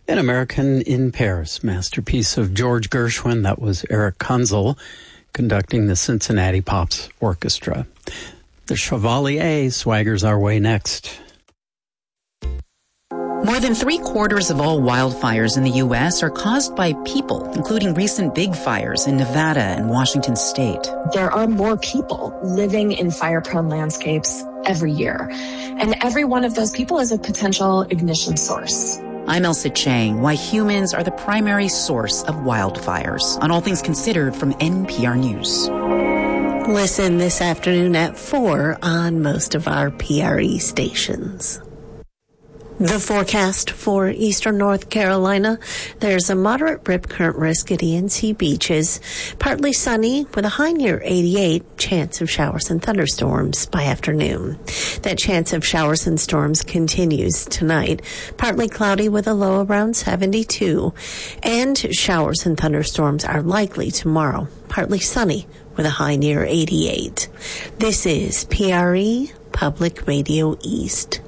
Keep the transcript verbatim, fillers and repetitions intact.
An American in Paris, masterpiece of George Gershwin. That was Eric Kunzel conducting the Cincinnati Pops Orchestra. The Chevalier swaggers our way next. More than three quarters of all wildfires in the U S are caused by people, including recent big fires in Nevada and Washington state. There are more people living in fire-prone landscapes every year, and every one of those people is a potential ignition source. I'm Elsa Chang, why humans are the primary source of wildfires, on All Things Considered from N P R News. Listen this afternoon at four on most of our P R E stations. The forecast for eastern North Carolina, there's a moderate rip current risk at E and C beaches. Partly sunny with a high near eighty-eight, chance of showers and thunderstorms by afternoon. That chance of showers and storms continues tonight. Partly cloudy with a low around seventy-two. And showers and thunderstorms are likely tomorrow. Partly sunny with a high near eighty-eight. This is P R E Public Radio East.